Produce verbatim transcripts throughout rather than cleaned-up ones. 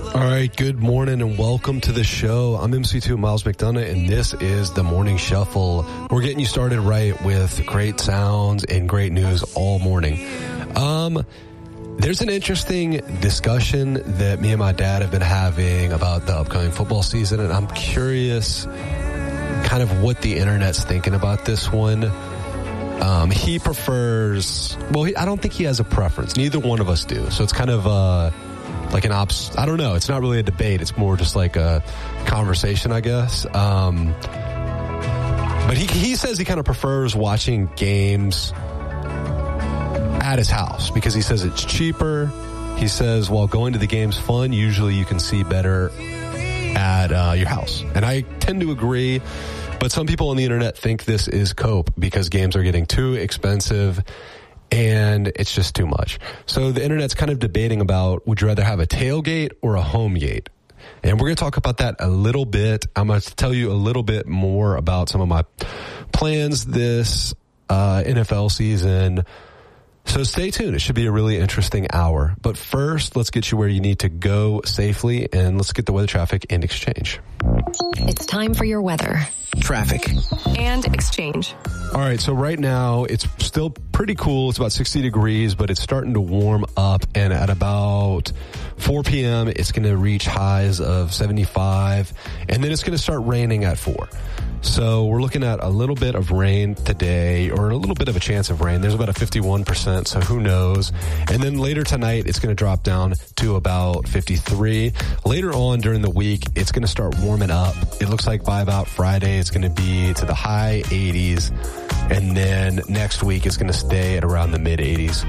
All right, good morning and welcome to the show. I'm M C two Miles McDonough, and this is the Morning Shuffle. We're getting you started right with great sounds and great news all morning. Um, there's an interesting discussion that me and my dad have been having about the upcoming football season, and I'm curious kind of what the internet's thinking about this one. Um, he prefers, well, he, I don't think he has a preference. Neither one of us do. So it's kind of, uh, like an ops, I don't know. It's not really a debate. It's more just like a conversation, I guess. Um, but he, he says he kind of prefers watching games at his house because he says it's cheaper. He says while going to the game's fun, usually you can see better at uh, your house. And I tend to agree. But some people on the internet think this is cope because games are getting too expensive and it's just too much. So the internet's kind of debating about, would you rather have a tailgate or a home gate? And we're going to talk about that a little bit. I'm going to tell you a little bit more about some of my plans this uh, N F L season. So stay tuned. It should be a really interesting hour. But first, let's get you where you need to go safely, and let's get the weather, traffic, and exchange. It's time for your weather, traffic, and exchange. All right, so right now it's still pretty cool. It's about sixty degrees, but it's starting to warm up, and at about four p.m., it's going to reach highs of seventy-five, and then it's going to start raining at four. So we're looking at a little bit of rain today, or a little bit of a chance of rain. There's about a fifty-one percent, so who knows? And then later tonight, it's going to drop down to about fifty-three. Later on during the week, it's going to start warming up. It looks like by about Friday, it's going to be to the high eighties. And then next week, it's going to stay at around the mid eighties.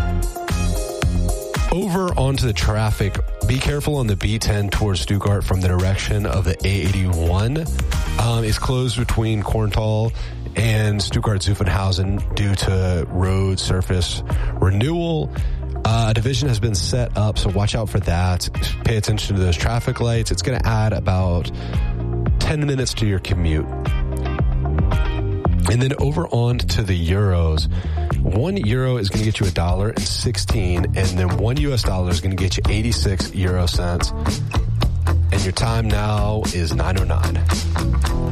Over onto the traffic, be careful on the B ten towards Stuttgart from the direction of the A eighty-one. Um, it's closed between Korntal and Stuttgart-Zuffenhausen due to road surface renewal. Uh, a division has been set up, so watch out for that. Pay attention to those traffic lights. It's going to add about ten minutes to your commute. And then over on to the euros. One euro is going to get you a dollar and sixteen, and then one U S dollar is going to get you eighty-six euro cents. And your time now is nine oh nine.